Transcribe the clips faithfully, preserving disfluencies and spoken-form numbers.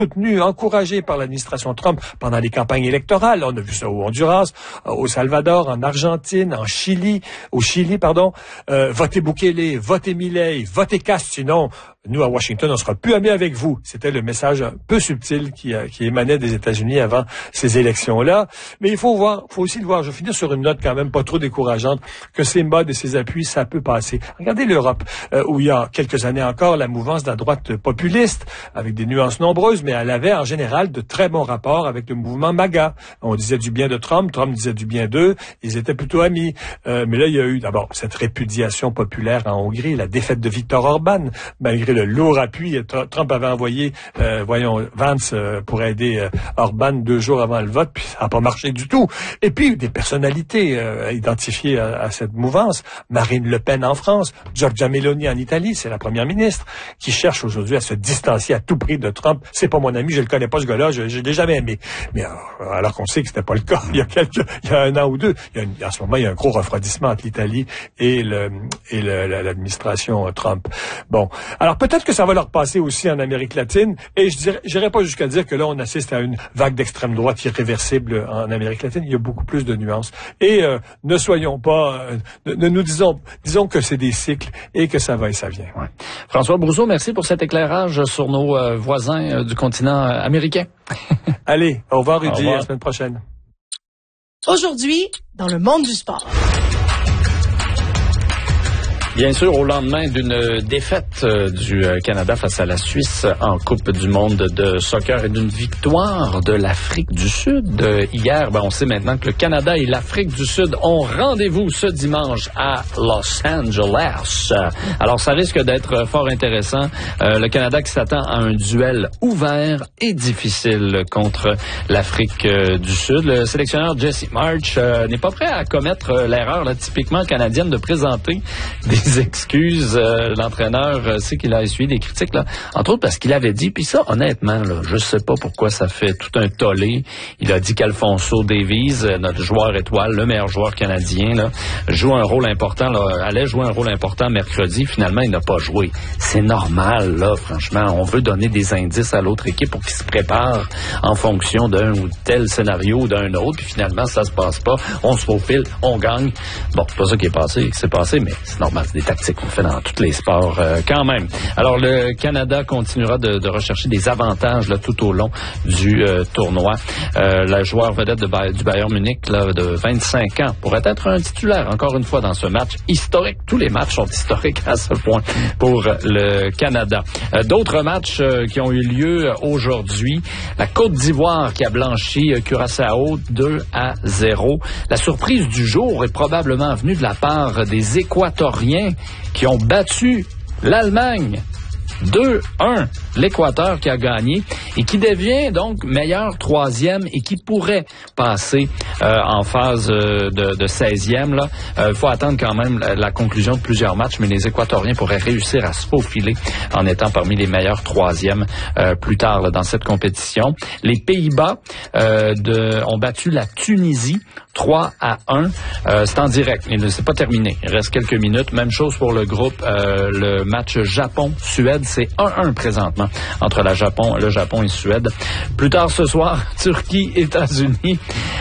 soutenu, encouragé par l'administration Trump pendant les campagnes électorales. On a vu ça au Honduras, au Salvador, en Argentine, en Chili, au Chili, pardon. Euh, votez Bukele, votez Milei, votez Cast, sinon nous, à Washington, on sera plus amis avec vous. C'était le message un peu subtil qui, euh, qui émanait des États-Unis avant ces élections-là. Mais il faut voir, faut aussi le voir. Je vais finir sur une note quand même pas trop décourageante, que ces modes et ces appuis, ça peut passer. Regardez l'Europe, euh, où il y a quelques années encore, la mouvance de la droite populiste, avec des nuances nombreuses, mais elle avait en général de très bons rapports avec le mouvement MAGA. On disait du bien de Trump, Trump disait du bien d'eux, ils étaient plutôt amis. Euh, mais là, il y a eu d'abord cette répudiation populaire en Hongrie, la défaite de Viktor Orban, malgré le lourd appui. Trump avait envoyé, euh, voyons, Vance euh, pour aider euh, Orban deux jours avant le vote, puis ça n'a pas marché du tout. Et puis, des personnalités euh, identifiées à, à cette mouvance. Marine Le Pen en France, Giorgia Meloni en Italie, c'est la première ministre, qui cherche aujourd'hui à se distancier à tout prix de Trump. C'est pas mon ami, je le connais pas ce gars-là, je, je l'ai jamais aimé. Mais alors, alors qu'on sait que c'était pas le cas il y a quelques, il y a un an ou deux. Il y a une, en ce moment, il y a un gros refroidissement entre l'Italie et le et le, l'administration euh, Trump. Bon, alors peut-être que ça va leur passer aussi en Amérique latine, et je dirais, j'irais pas jusqu'à dire que là on assiste à une vague d'extrême droite irréversible en Amérique latine. Il y a beaucoup plus de nuances. Et euh, ne soyons pas, euh, ne, ne nous disons, disons que c'est des cycles et que ça va et ça vient. Ouais. François Brousseau, merci pour cet éclairage sur nos euh, voisins euh, du continent euh, américain. Allez, au revoir Rudy, à la semaine prochaine. Aujourd'hui, dans le monde du sport. Bien sûr, au lendemain d'une défaite du Canada face à la Suisse en Coupe du monde de soccer et d'une victoire de l'Afrique du Sud hier, ben on sait maintenant que le Canada et l'Afrique du Sud ont rendez-vous ce dimanche à Los Angeles. Alors, ça risque d'être fort intéressant. Euh, le Canada qui s'attend à un duel ouvert et difficile contre l'Afrique du Sud. Le sélectionneur Jesse Marsch euh, n'est pas prêt à commettre l'erreur là, typiquement canadienne de présenter des excuses. Euh, l'entraîneur euh, sait qu'il a essuyé des critiques, là, entre autres parce qu'il avait dit, puis ça, honnêtement, là, je sais pas pourquoi ça fait tout un tollé. Il a dit qu'Alfonso Davies, euh, notre joueur étoile, le meilleur joueur canadien, là, joue un rôle important, là, allait jouer un rôle important mercredi. Finalement, il n'a pas joué. C'est normal, là, franchement. On veut donner des indices à l'autre équipe pour qu'il se prépare en fonction d'un ou tel scénario ou d'un autre, puis finalement, ça se passe pas. On se faufile, on gagne. Bon, c'est pas ça qui est passé, qui s'est passé, mais c'est normal. Des tactiques qu'on fait dans tous les sports euh, quand même. Alors, le Canada continuera de, de rechercher des avantages là, tout au long du euh, tournoi. Euh, la joueur vedette de, du Bayern Munich là, de vingt-cinq ans pourrait être un titulaire encore une fois dans ce match historique. Tous les matchs sont historiques à ce point pour le Canada. Euh, d'autres matchs euh, qui ont eu lieu aujourd'hui. La Côte d'Ivoire qui a blanchi euh, Curaçao deux à zéro. La surprise du jour est probablement venue de la part des Équatoriens qui ont battu l'Allemagne deux un. L'Équateur qui a gagné et qui devient donc meilleur troisième et qui pourrait passer euh, en phase euh, de, de seizième. Il euh, faut attendre quand même la, la conclusion de plusieurs matchs, mais les Équatoriens pourraient réussir à se faufiler en étant parmi les meilleurs troisièmes euh, plus tard là, dans cette compétition. Les Pays-Bas euh, de, ont battu la Tunisie trois à un. Euh, c'est en direct, mais c'est pas terminé. Il reste quelques minutes. Même chose pour le groupe. Euh, le match Japon-Suède, c'est un un présentement entre la Japon, le Japon et Suède. Plus tard ce soir, Turquie, États-Unis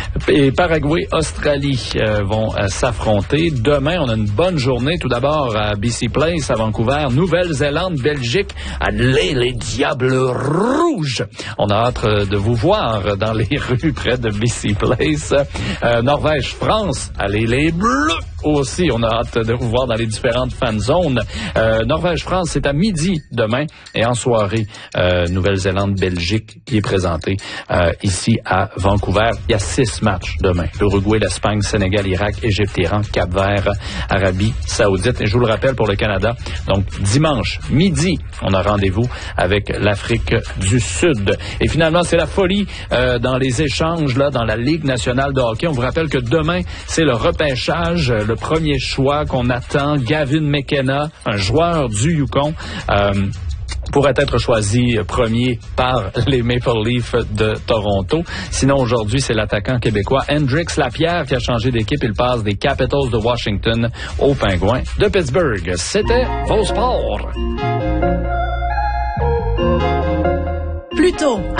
et Paraguay, Australie euh, vont euh, s'affronter. Demain, on a une bonne journée. Tout d'abord à B C Place, à Vancouver, Nouvelle-Zélande, Belgique, à les, les Diables Rouges. On a hâte de vous voir dans les rues près de B C Place. Euh, Norvège, France, allez les Bleus aussi. On a hâte de vous voir dans les différentes fan zones. Euh, Norvège-France, c'est à midi demain. Et en soirée, euh, Nouvelle-Zélande-Belgique qui est présentée euh, ici à Vancouver. Il y a six matchs demain. L'Uruguay, l'Espagne, Sénégal, Irak, Égypte, Iran, Cap-Vert, Arabie Saoudite. Et je vous le rappelle pour le Canada, donc dimanche midi, on a rendez-vous avec l'Afrique du Sud. Et finalement, c'est la folie euh, dans les échanges là dans la Ligue nationale de hockey. On vous rappelle que demain, c'est le repêchage, le premier choix qu'on attend. Gavin McKenna, un joueur du Yukon. Euh, pourrait être choisi premier par les Maple Leafs de Toronto. Sinon, aujourd'hui, c'est l'attaquant québécois Hendrix Lapierre qui a changé d'équipe. Il passe des Capitals de Washington aux Pingouins de Pittsburgh. C'était vos sports. plus tôt.